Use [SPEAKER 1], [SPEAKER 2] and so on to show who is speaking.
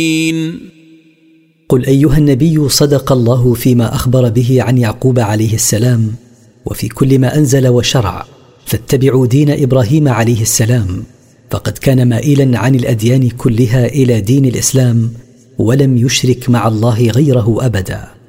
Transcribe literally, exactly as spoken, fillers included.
[SPEAKER 1] قل أيها النبي صدق الله فيما أخبر به عن يعقوب عليه السلام وفي كل ما أنزل وشرع، فاتبعوا دين إبراهيم عليه السلام، فقد كان مائلا عن الأديان كلها إلى دين الإسلام ولم يشرك مع الله غيره أبدا.